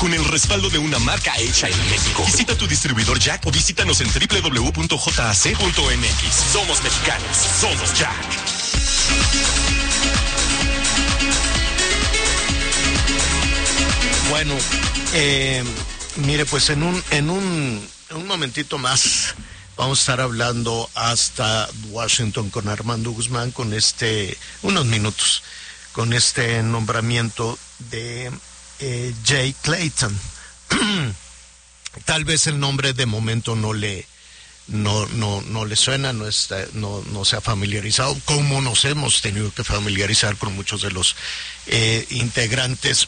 con el respaldo de una marca hecha en México. Visita tu distribuidor Jack o visítanos en www.jac.mx. Somos mexicanos, somos Jack. Bueno, mire, pues en un momentito más vamos a estar hablando hasta Washington con Armando Guzmán, con unos minutos, con este nombramiento de Jay Clayton. Tal vez el nombre de momento no le suena, no se ha familiarizado, como nos hemos tenido que familiarizar con muchos de los integrantes,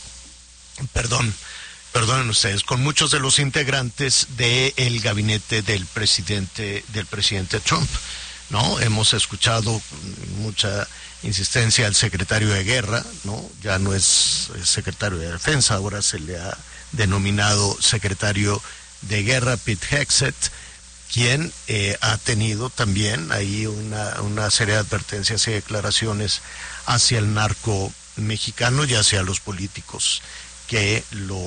perdonen ustedes, con muchos de los integrantes del gabinete del presidente Trump, ¿no? Hemos escuchado mucha insistencia al secretario de Guerra, ¿no? Ya no es secretario de Defensa, ahora se le ha denominado secretario de Guerra, Pete Hegseth, quien ha tenido también ahí una serie de advertencias y declaraciones hacia el narco mexicano y hacia los políticos que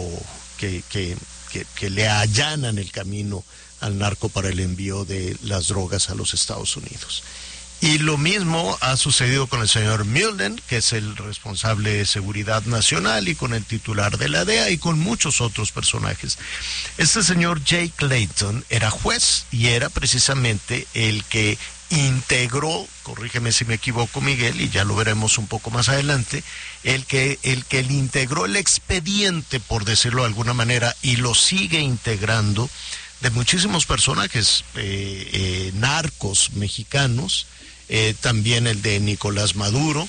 le allanan el camino al narco para el envío de las drogas a los Estados Unidos. Y lo mismo ha sucedido con el señor Mueller, que es el responsable de seguridad nacional, y con el titular de la DEA y con muchos otros personajes. Este señor Jay Clayton era juez y era precisamente el que integró, corrígeme si me equivoco, Miguel, y ya lo veremos un poco más adelante, el que le integró el expediente, por decirlo de alguna manera, y lo sigue integrando, de muchísimos personajes narcos mexicanos, también el de Nicolás Maduro,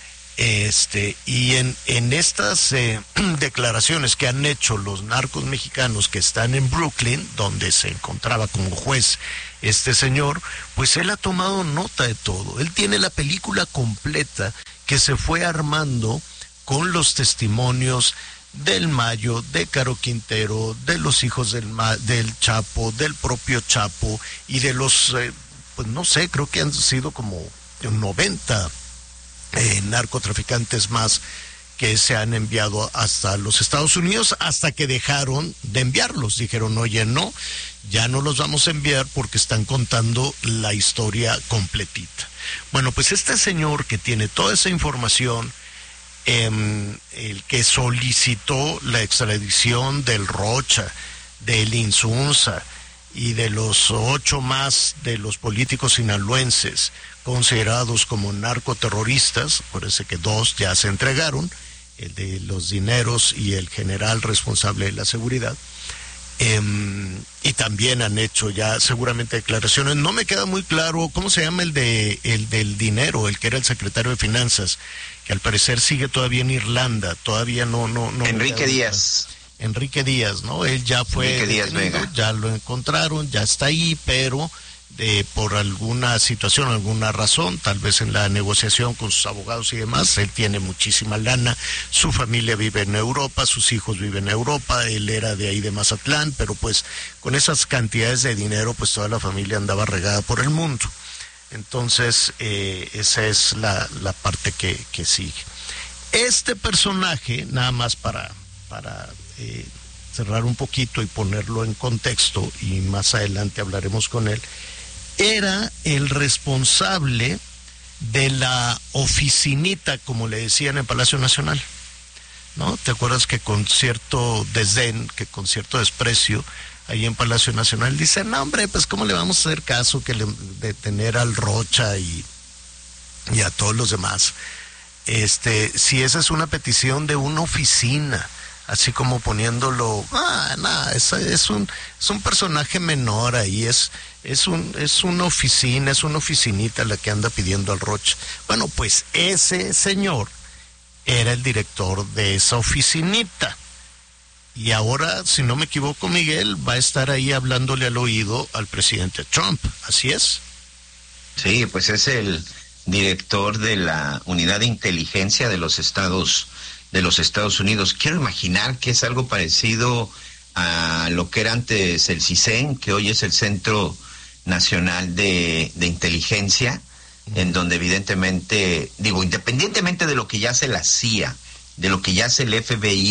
y en estas declaraciones que han hecho los narcos mexicanos que están en Brooklyn, donde se encontraba como juez este señor, pues él ha tomado nota de todo. Él tiene la película completa que se fue armando con los testimonios del Mayo, de Caro Quintero, de los hijos del Chapo, del propio Chapo y de los, pues no sé, creo que han sido como 90 narcotraficantes más que se han enviado hasta los Estados Unidos, hasta que dejaron de enviarlos. Dijeron, oye, no, ya no los vamos a enviar porque están contando la historia completita. Bueno, pues este señor que tiene toda esa información, el que solicitó la extradición del Rocha, del Insunza y de los 8 más de los políticos sinaloenses considerados como narcoterroristas, parece que 2 ya se entregaron, el de los dineros y el general responsable de la seguridad, y también han hecho ya seguramente declaraciones. No me queda muy claro cómo se llama el del dinero, el que era el secretario de Finanzas, que al parecer sigue todavía en Irlanda, todavía no Enrique Díaz. Enrique Díaz, ¿no? Él ya fue detenido, ya lo encontraron, ya está ahí, pero por alguna situación, alguna razón, tal vez en la negociación con sus abogados y demás, él tiene muchísima lana, su familia vive en Europa, sus hijos viven en Europa, él era de ahí de Mazatlán, pero pues con esas cantidades de dinero, pues toda la familia andaba regada por el mundo. Entonces, esa es la parte que sigue. Este personaje, nada más para cerrar un poquito y ponerlo en contexto, y más adelante hablaremos con él, era el responsable de la oficinita, como le decían en Palacio Nacional, ¿no? ¿Te acuerdas que con cierto desdén, que con cierto desprecio, ahí en Palacio Nacional dicen, no hombre, pues cómo le vamos a hacer caso de tener al Rocha y a todos los demás? Si esa es una petición de una oficina, así como poniéndolo, es un personaje menor ahí, es una oficina, es una oficinita la que anda pidiendo al Rocha. Bueno, pues ese señor era el director de esa oficinita. Y ahora, si no me equivoco, Miguel, va a estar ahí hablándole al oído al presidente Trump, ¿así es? Sí, pues es el director de la Unidad de Inteligencia de los Estados Unidos. Quiero imaginar que es algo parecido a lo que era antes el CISEN, que hoy es el Centro Nacional de Inteligencia, en donde evidentemente, independientemente de lo que ya hace la CIA, de lo que ya hace el FBI,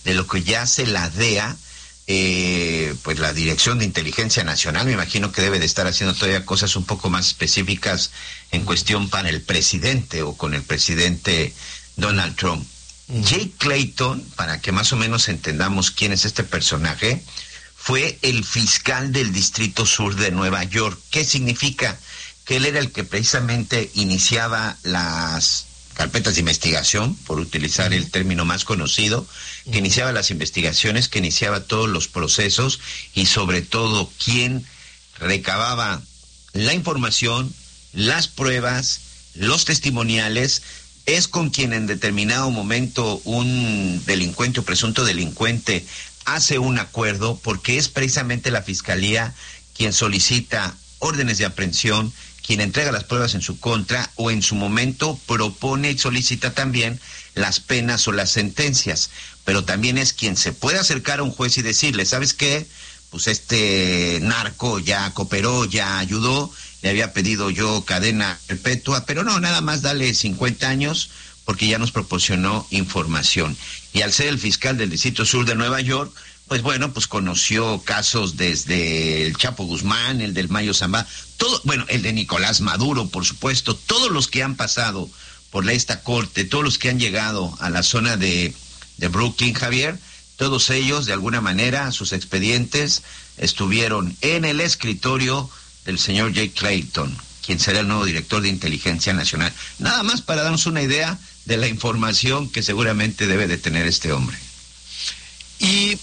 de lo que ya hace la DEA, pues la Dirección de Inteligencia Nacional. Me imagino que debe de estar haciendo todavía cosas un poco más específicas en cuestión para el presidente o con el presidente Donald Trump. Jay Clayton, para que más o menos entendamos quién es este personaje, fue el fiscal del Distrito Sur de Nueva York. ¿Qué significa? Que él era el que precisamente iniciaba las carpetas de investigación, por utilizar el término más conocido, que iniciaba las investigaciones, que iniciaba todos los procesos y sobre todo quien recababa la información, las pruebas, los testimoniales, es con quien en determinado momento un delincuente o presunto delincuente hace un acuerdo, porque es precisamente la Fiscalía quien solicita órdenes de aprehensión, quien entrega las pruebas en su contra o en su momento propone y solicita también las penas o las sentencias, pero también es quien se puede acercar a un juez y decirle, ¿sabes qué? Pues este narco ya cooperó, ya ayudó, le había pedido yo cadena perpetua, pero no, nada más dale 50 años porque ya nos proporcionó información. Y al ser el fiscal del Distrito Sur de Nueva York, pues bueno, pues conoció casos desde el Chapo Guzmán, el del Mayo Zambada, todo, bueno, el de Nicolás Maduro, por supuesto, todos los que han pasado por esta corte, todos los que han llegado a la zona de Brooklyn, Javier, todos ellos, de alguna manera, sus expedientes estuvieron en el escritorio del señor Jay Clayton, quien será el nuevo director de Inteligencia Nacional. Nada más para darnos una idea de la información que seguramente debe de tener este hombre. Y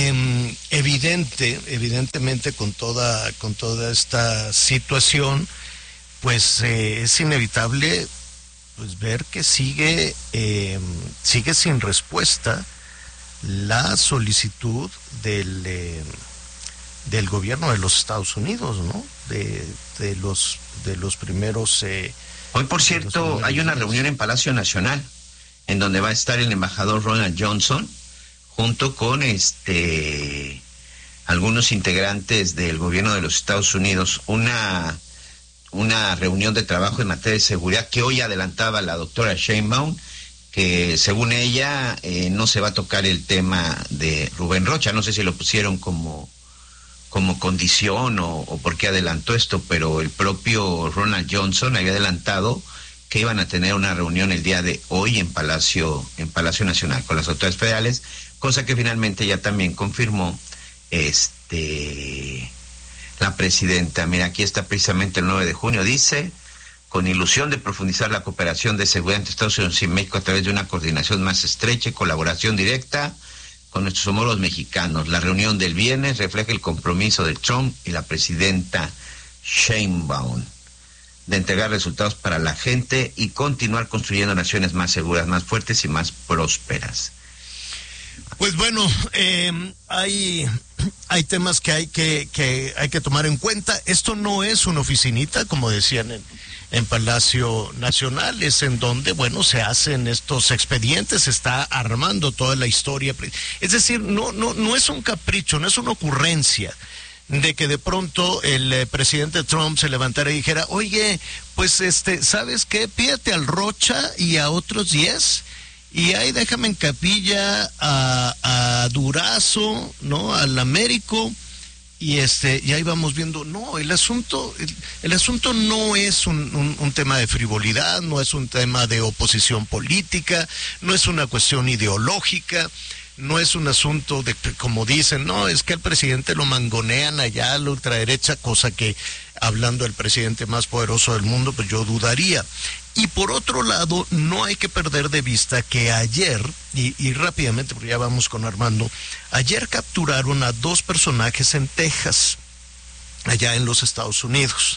evidentemente con toda esta situación, pues es inevitable pues ver que sigue sin respuesta la solicitud del gobierno de los Estados Unidos, ¿no? De los primeros. Hoy, por cierto, hay una reunión en Palacio Nacional en donde va a estar el embajador Ronald Johnson junto con algunos integrantes del gobierno de los Estados Unidos, una reunión de trabajo en materia de seguridad que hoy adelantaba la doctora Sheinbaum, que según ella no se va a tocar el tema de Rubén Rocha. No sé si lo pusieron como condición o por qué adelantó esto, pero el propio Ronald Johnson había adelantado que iban a tener una reunión el día de hoy en Palacio Nacional con las autoridades federales, cosa que finalmente ya también confirmó la presidenta. Mira, aquí está precisamente el 9 de junio, dice: con ilusión de profundizar la cooperación de seguridad entre Estados Unidos y México a través de una coordinación más estrecha y colaboración directa con nuestros homólogos mexicanos. La reunión del viernes refleja el compromiso de Trump y la presidenta Sheinbaum de entregar resultados para la gente y continuar construyendo naciones más seguras, más fuertes y más prósperas. Pues bueno, hay temas que hay que tomar en cuenta. Esto no es una oficinita, como decían en Palacio Nacional, es en donde, bueno, se hacen estos expedientes, se está armando toda la historia. Es decir, no es un capricho, no es una ocurrencia de que de pronto el presidente Trump se levantara y dijera, oye, pues ¿sabes qué? Pídete al Rocha y a otros 10 y ahí déjame en capilla a Durazo, ¿no? Al Américo, y ahí vamos viendo. No, el asunto no es un tema de frivolidad, no es un tema de oposición política, no es una cuestión ideológica, no es un asunto de, como dicen, no, es que al presidente lo mangonean allá a la ultraderecha, cosa que, hablando del presidente más poderoso del mundo, pues yo dudaría. Y por otro lado, no hay que perder de vista que ayer, y rápidamente, porque ya vamos con Armando, ayer capturaron a 2 personajes en Texas, allá en los Estados Unidos.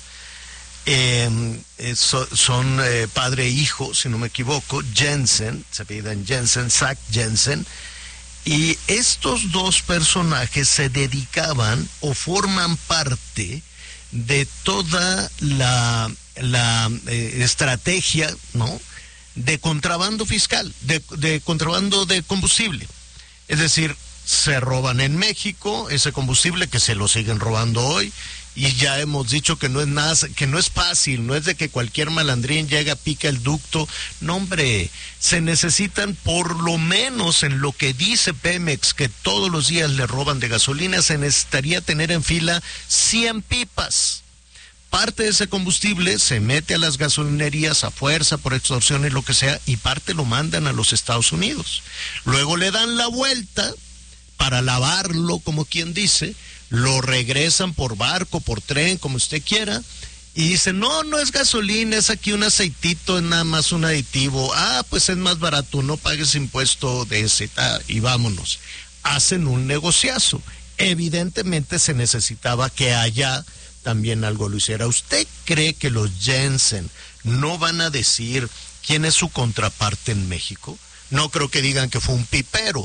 Son padre e hijo, si no me equivoco, Jensen, se apellidan Jensen, Zach Jensen, y estos 2 personajes se dedicaban o forman parte de toda la estrategia, ¿no?, de contrabando fiscal, de contrabando de combustible. Es decir, se roban en México ese combustible que se lo siguen robando hoy y ya hemos dicho que no es nada, que no es fácil, no es de que cualquier malandrín llega, pica el ducto. No, hombre, se necesitan, por lo menos en lo que dice Pemex, que todos los días le roban de gasolina, se necesitaría tener en fila 100 pipas. Parte de ese combustible se mete a las gasolinerías a fuerza, por extorsión y lo que sea, y parte lo mandan a los Estados Unidos. Luego le dan la vuelta para lavarlo, como quien dice, lo regresan por barco, por tren, como usted quiera, y dicen, no, no es gasolina, es aquí un aceitito, es nada más un aditivo. Ah, pues es más barato, no pagues impuesto de ese, y vámonos. Hacen un negociazo. Evidentemente se necesitaba que allá también algo lo hiciera. ¿Usted cree que los Jensen no van a decir quién es su contraparte en México? No creo que digan que fue un pipero.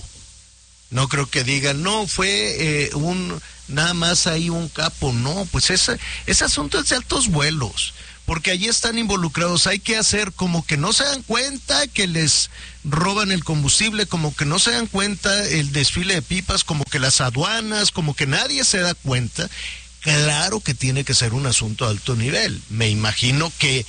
No creo que digan, no, fue nada más ahí un capo. No, pues ese asunto es de altos vuelos, porque allí están involucrados. Hay que hacer como que no se dan cuenta que les roban el combustible, como que no se dan cuenta el desfile de pipas, como que las aduanas, como que nadie se da cuenta. Claro que tiene que ser un asunto de alto nivel. Me imagino que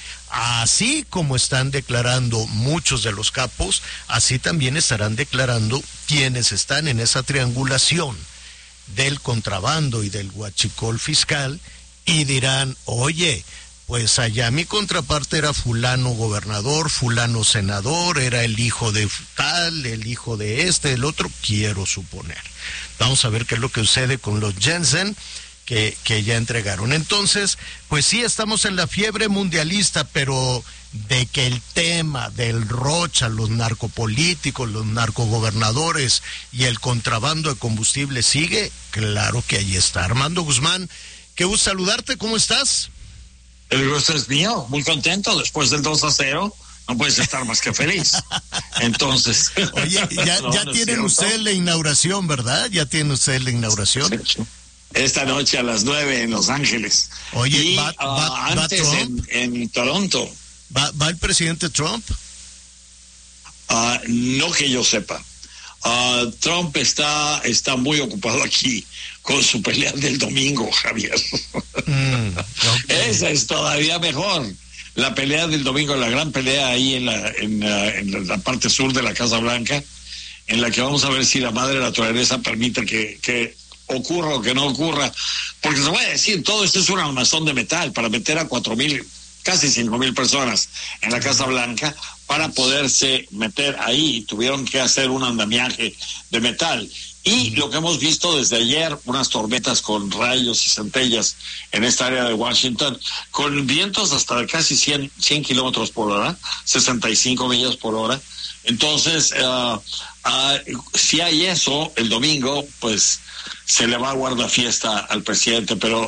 así como están declarando muchos de los capos, así también estarán declarando quienes están en esa triangulación del contrabando y del huachicol fiscal, y dirán, oye, pues allá mi contraparte era fulano gobernador, fulano senador, era el hijo de tal, el hijo de este, el otro, quiero suponer. Vamos a ver qué es lo que sucede con los Jensen, que ya entregaron. Entonces, pues sí, estamos en la fiebre mundialista, pero de que el tema del Rocha, los narcopolíticos, los narcogobernadores y el contrabando de combustible sigue, claro que ahí está. Armando Guzmán, qué gusto saludarte, ¿cómo estás? El gusto es mío, muy contento, después del 2-0, no puedes estar más que feliz. Entonces... Oye, ya tienen ustedes la inauguración, ¿verdad? Ya tienen ustedes la inauguración. Sí. Esta noche a las 9 en Los Ángeles. Oye, y ¿va antes Trump? En Toronto. ¿Va el presidente Trump? No que yo sepa. Trump está muy ocupado aquí con su pelea del domingo, Javier. Okay. Esa es todavía mejor. La pelea del domingo, la gran pelea ahí en la parte sur de la Casa Blanca, en la que vamos a ver si la madre naturaleza permite que ocurra o que no ocurra, porque se puede decir, todo esto es un armazón de metal para meter a 4,000, casi 5,000 personas en la Casa Blanca para poderse meter ahí. Tuvieron que hacer un andamiaje de metal. Y lo que hemos visto desde ayer, unas tormentas con rayos y centellas en esta área de Washington, con vientos hasta de casi 100 kilómetros por hora, 65 millas por hora. Entonces, si hay eso el domingo, pues se le va a guardar fiesta al presidente, pero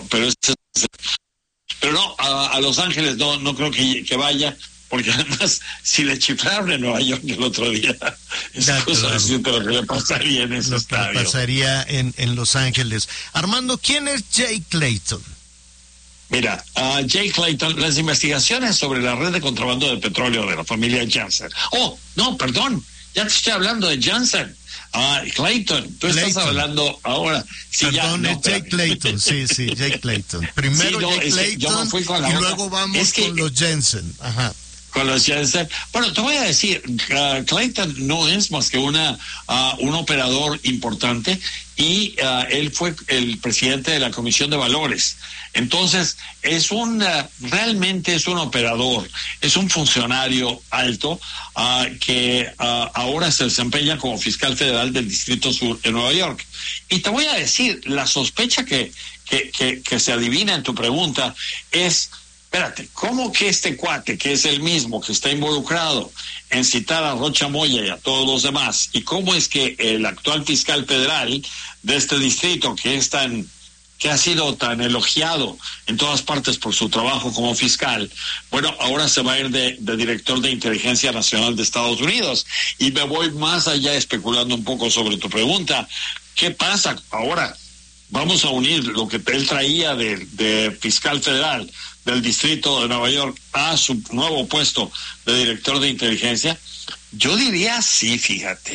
no, a Los Ángeles no creo que vaya, porque además si le chiflaron en Nueva York el otro día, es cosa decirte lo que le pasaría en ese estadio. Lo que pasaría en Los Ángeles. Armando, ¿quién es Jay Clayton? Mira, Jay Clayton, las investigaciones sobre la red de contrabando de petróleo de la familia Janssen. Oh, no, perdón, ya te estoy hablando de Janssen. Clayton, tú estás hablando ahora. Sí, perdón, ya, es Jake Clayton, sí, Jake Clayton. Primero sí, Jake Clayton y luego vamos con los Jensen. Ajá. Con los Jensen. Bueno, te voy a decir, Clayton no es más que un operador importante, y él fue el presidente de la Comisión de Valores. Entonces, realmente es un operador, es un funcionario alto que ahora se desempeña como fiscal federal del Distrito Sur de Nueva York. Y te voy a decir, la sospecha que se adivina en tu pregunta es, espérate, ¿cómo que este cuate, que es el mismo que está involucrado en citar a Rocha Moya y a todos los demás, y cómo es que el actual fiscal federal de este distrito, que ha sido tan elogiado en todas partes por su trabajo como fiscal, bueno, ahora se va a ir de director de Inteligencia Nacional de Estados Unidos? Y me voy más allá especulando un poco sobre tu pregunta. ¿Qué pasa ahora? Vamos a unir lo que él traía de fiscal federal del Distrito de Nueva York a su nuevo puesto de director de inteligencia. Yo diría sí, fíjate.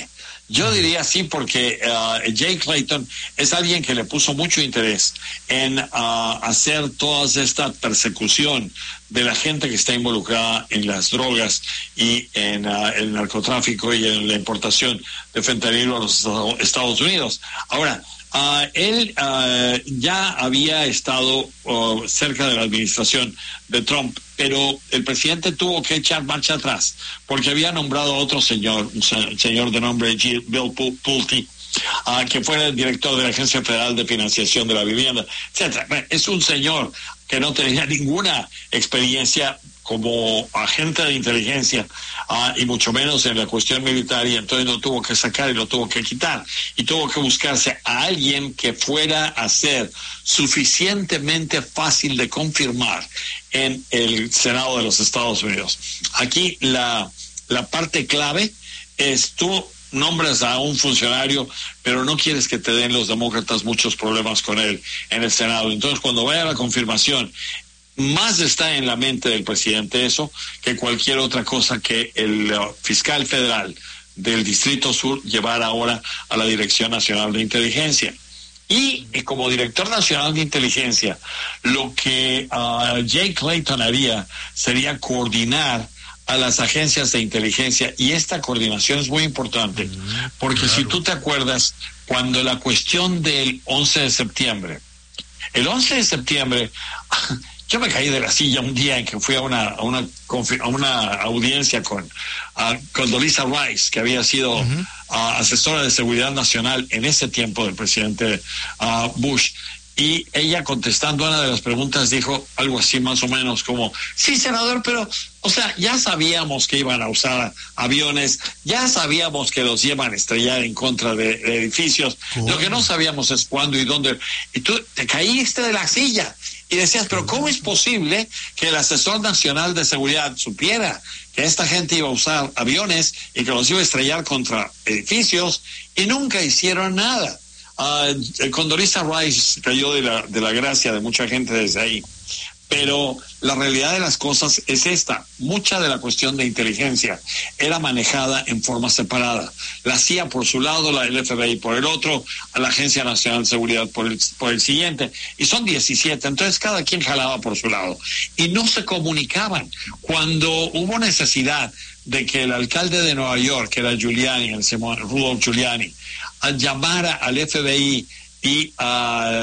Yo diría sí, porque Jay Clayton es alguien que le puso mucho interés en hacer toda esta persecución de la gente que está involucrada en las drogas y en el narcotráfico y en la importación de fentanilo a los Estados Unidos. Ahora, él ya había estado cerca de la administración de Trump, pero el presidente tuvo que echar marcha atrás porque había nombrado a otro señor, un señor de nombre Bill Pulte, que fuera el director de la Agencia Federal de Financiación de la Vivienda, etcétera. Bueno, es un señor que no tenía ninguna experiencia como agente de inteligencia, y mucho menos en la cuestión militar, y entonces lo tuvo que sacar y lo tuvo que quitar, y tuvo que buscarse a alguien que fuera a ser suficientemente fácil de confirmar en el Senado de los Estados Unidos. Aquí la parte clave es tú nombras a un funcionario, pero no quieres que te den los demócratas muchos problemas con él en el Senado. Entonces, cuando vaya la confirmación, más está en la mente del presidente eso que cualquier otra cosa que el fiscal federal del Distrito Sur llevara ahora a la Dirección Nacional de Inteligencia. Y como director nacional de inteligencia, lo que Jay Clayton haría sería coordinar a las agencias de inteligencia, y esta coordinación es muy importante, porque claro, si tú te acuerdas, cuando la cuestión del 11 de septiembre, el 11 de septiembre, yo me caí de la silla un día en que fui a una audiencia con Condoleezza Rice, que había sido asesora de seguridad nacional en ese tiempo del presidente Bush. Y ella, contestando una de las preguntas, dijo algo así más o menos como: sí, senador, pero, o sea, ya sabíamos que iban a usar aviones, ya sabíamos que los iban a estrellar en contra de edificios, lo que no sabíamos es cuándo y dónde. Y tú te caíste de la silla y decías, pero ¿cómo es posible que el asesor nacional de seguridad supiera que esta gente iba a usar aviones y que los iba a estrellar contra edificios y nunca hicieron nada? Condoleezza Rice cayó de la gracia de mucha gente desde ahí, pero la realidad de las cosas es esta: mucha de la cuestión de inteligencia era manejada en forma separada, la CIA por su lado, la FBI por el otro, a la Agencia Nacional de Seguridad por el siguiente, y son 17, entonces cada quien jalaba por su lado y no se comunicaban. Cuando hubo necesidad de que el alcalde de Nueva York, que era Giuliani, el señor Rudolph Giuliani, llamara al FBI y a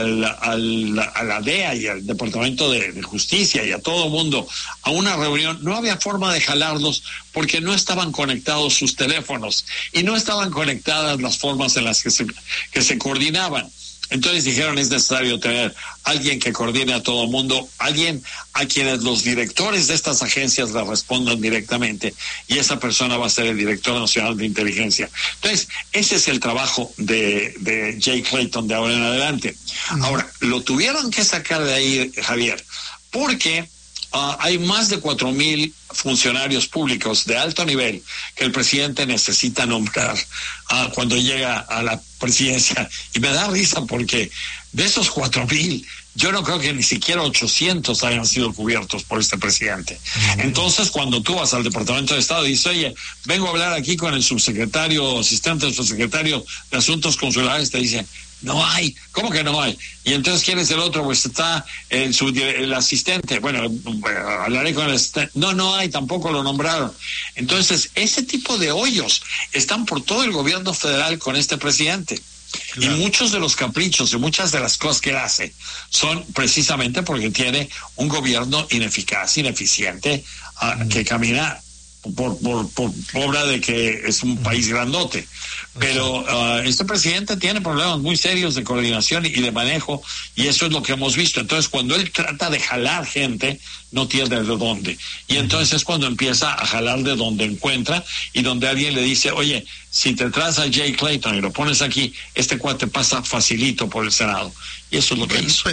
la DEA y al Departamento de Justicia y a todo el mundo a una reunión, no había forma de jalarlos porque no estaban conectados sus teléfonos y no estaban conectadas las formas en las que se coordinaban. Entonces dijeron, es necesario tener alguien que coordine a todo el mundo, alguien a quienes los directores de estas agencias le respondan directamente, y esa persona va a ser el director nacional de inteligencia. Entonces, ese es el trabajo de Jay Clayton de ahora en adelante. Ahora, lo tuvieron que sacar de ahí, Javier, porque hay más de 4,000 funcionarios públicos de alto nivel que el presidente necesita nombrar cuando llega a la presidencia. Y me da risa porque de esos 4,000, yo no creo que ni siquiera 800 hayan sido cubiertos por este presidente. Entonces, cuando tú vas al Departamento de Estado y dices, oye, vengo a hablar aquí con el subsecretario, asistente del subsecretario de Asuntos Consulares, te dicen, no hay. ¿Cómo que no hay? Y entonces, ¿quién es el otro? Pues está el asistente. Bueno, hablaré con el asistente. No hay, tampoco lo nombraron. Entonces, ese tipo de hoyos están por todo el gobierno federal con este presidente. Claro. Y muchos de los caprichos y muchas de las cosas que él hace son precisamente porque tiene un gobierno ineficaz, ineficiente, que camina por obra de que es un país grandote. Pero este presidente tiene problemas muy serios de coordinación y de manejo, y eso es lo que hemos visto. Entonces, cuando él trata de jalar gente, no tiene de dónde. Y entonces es cuando empieza a jalar de donde encuentra, y donde alguien le dice, oye, si te traes a Jay Clayton y lo pones aquí, este cuate pasa facilito por el Senado. Y eso es lo que hizo.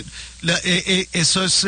Eso es...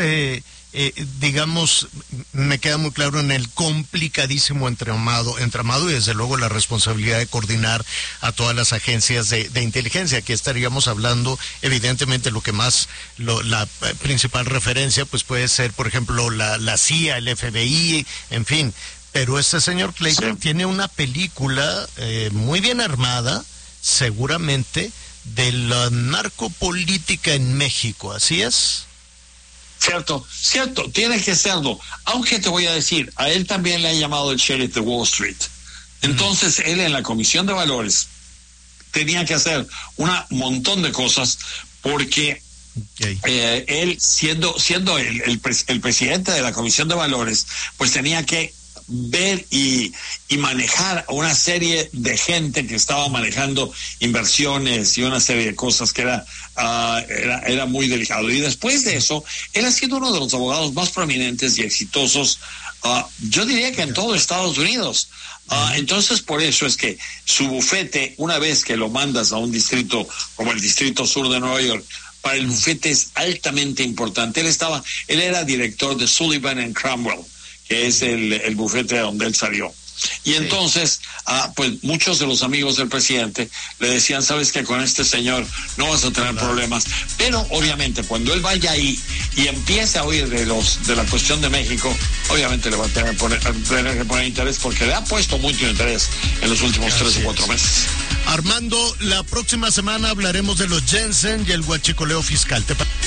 digamos, me queda muy claro en el complicadísimo entramado y desde luego la responsabilidad de coordinar a todas las agencias de inteligencia. Aquí estaríamos hablando, evidentemente, lo que más, la principal referencia, pues puede ser, por ejemplo, la CIA, el FBI, en fin. Pero este señor Clayton tiene una película muy bien armada, seguramente de la narcopolítica en México, ¿así es? Cierto, tiene que serlo. Aunque te voy a decir, a él también le han llamado el sheriff de Wall Street. Entonces, él en la Comisión de Valores tenía que hacer un montón de cosas porque él, siendo el presidente de la Comisión de Valores, pues tenía que ver y manejar a una serie de gente que estaba manejando inversiones y una serie de cosas que era muy delicado. Y después de eso, él ha sido uno de los abogados más prominentes y exitosos, yo diría que en todo Estados Unidos. Entonces, por eso es que su bufete, una vez que lo mandas a un distrito como el Distrito Sur de Nueva York, para el bufete es altamente importante. Él era director de Sullivan and Cromwell, que es el bufete donde él salió. Y entonces, pues muchos de los amigos del presidente le decían, sabes que con este señor no vas a tener problemas, pero obviamente cuando él vaya ahí y empiece a oír de la cuestión de México, obviamente le va a tener que poner interés, porque le ha puesto mucho interés en los últimos 3 o 4 meses. Armando, la próxima semana hablaremos de los Jensen y el huachicoleo fiscal.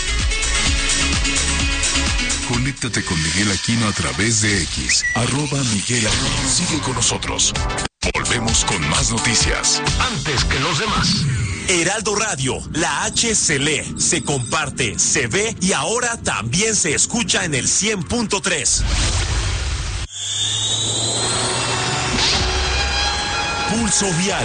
Conéctate con Miguel Aquino a través de X, @Miguel Aquino. Sigue con nosotros. Volvemos con más noticias. Antes que los demás. Heraldo Radio, la H se lee, se comparte, se ve y ahora también se escucha en el 100.3. Pulso Vial,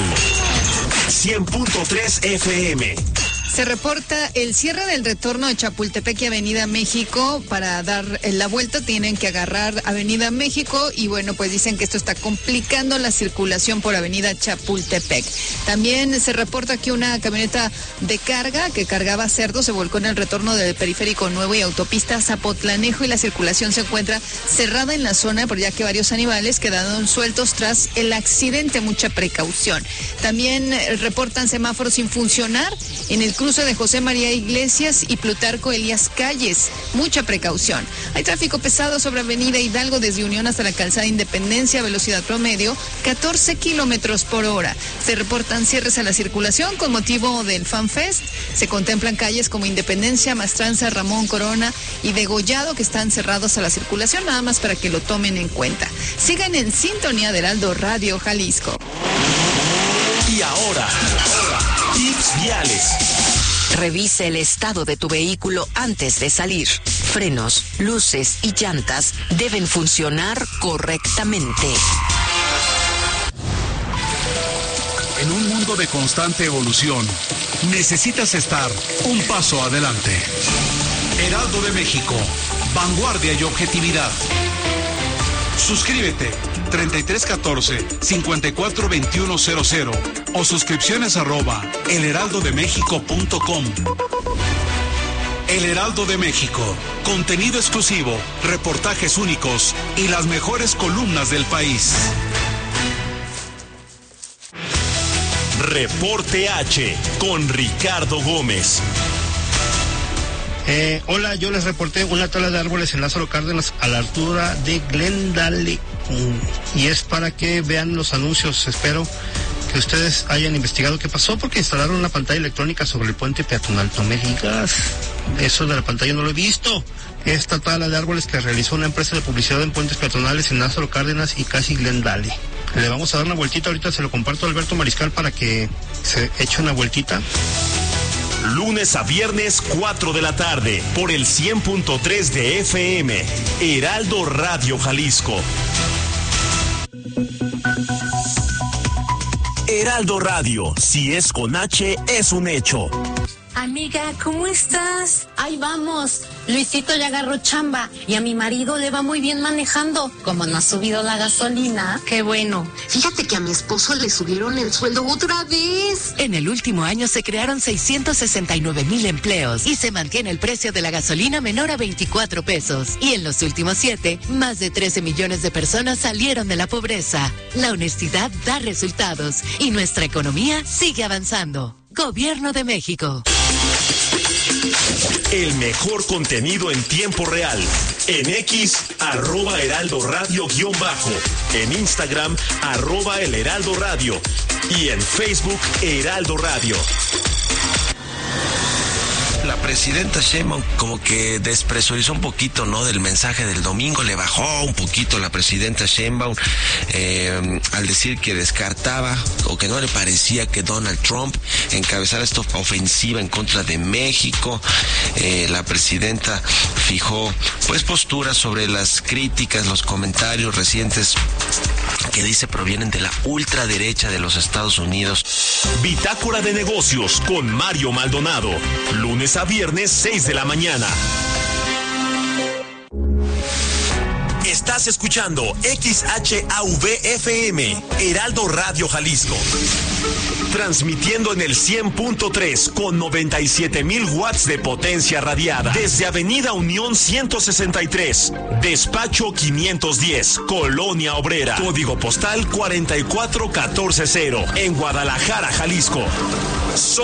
100.3 FM. Se reporta el cierre del retorno de Chapultepec y Avenida México. Para dar la vuelta tienen que agarrar Avenida México y bueno, pues dicen que esto está complicando la circulación por Avenida Chapultepec. También se reporta que una camioneta de carga que cargaba cerdo se volcó en el retorno del Periférico Nuevo y Autopista Zapotlanejo y la circulación se encuentra cerrada en la zona por ya que varios animales quedaron sueltos tras el accidente. Mucha precaución. También reportan semáforos sin funcionar en el cruce de José María Iglesias y Plutarco Elías Calles. Mucha precaución. Hay tráfico pesado sobre Avenida Hidalgo desde Unión hasta la Calzada Independencia, velocidad promedio 14 kilómetros por hora. Se reportan cierres a la circulación con motivo del FanFest. Se contemplan calles como Independencia, Mastranza, Ramón Corona y Degollado que están cerrados a la circulación, nada más para que lo tomen en cuenta. Sigan en sintonía de Heraldo Radio Jalisco. Y ahora, tips viales. Revise el estado de tu vehículo antes de salir. Frenos, luces y llantas deben funcionar correctamente. En un mundo de constante evolución, necesitas estar un paso adelante. Heraldo de México, vanguardia y objetividad. Suscríbete 3314-542100 o suscripciones @elheraldodemexico.com. El Heraldo de México, contenido exclusivo, reportajes únicos y las mejores columnas del país. Reporte H con Ricardo Gómez. Hola, yo les reporté una tala de árboles en Lázaro Cárdenas a la altura de Glendale y es para que vean los anuncios. Espero que ustedes hayan investigado qué pasó porque instalaron una pantalla electrónica sobre el puente peatonal. No me digas, eso de la pantalla no lo he visto. Esta tala de árboles que realizó una empresa de publicidad en puentes peatonales en Lázaro Cárdenas y casi Glendale. Le vamos a dar una vueltita, ahorita se lo comparto a Alberto Mariscal para que se eche una vueltita. Lunes a viernes, 4 de la tarde, por el 100.3 de FM, Heraldo Radio Jalisco. Heraldo Radio, si es con H, es un hecho. Amiga, ¿cómo estás? Ahí vamos. Luisito ya agarró chamba y a mi marido le va muy bien manejando. Como no ha subido la gasolina. Qué bueno. Fíjate que a mi esposo le subieron el sueldo otra vez. En el último año se crearon 669,000 empleos y se mantiene el precio de la gasolina menor a 24 pesos. Y en los últimos 7, más de 13 millones de personas salieron de la pobreza. La honestidad da resultados y nuestra economía sigue avanzando. Gobierno de México. El mejor contenido en tiempo real. En X, @HeraldoRadio_. En Instagram, @El Heraldo Radio. Y en Facebook, Heraldo Radio. La presidenta Sheinbaum como que despresurizó un poquito, ¿no?, del mensaje del domingo. Le bajó un poquito la presidenta Sheinbaum al decir que descartaba o que no le parecía que Donald Trump encabezara esta ofensiva en contra de México. La presidenta fijó pues posturas sobre las críticas, los comentarios recientes que dice provienen de la ultraderecha de los Estados Unidos. Bitácora de negocios con Mario Maldonado. Lunes a viernes, 6 de la mañana. Estás escuchando XHAVFM, Heraldo Radio Jalisco. Transmitiendo en el 100.3 con 97,000 watts de potencia radiada. Desde Avenida Unión 163, Despacho 510, Colonia Obrera. Código postal 44140, en Guadalajara, Jalisco.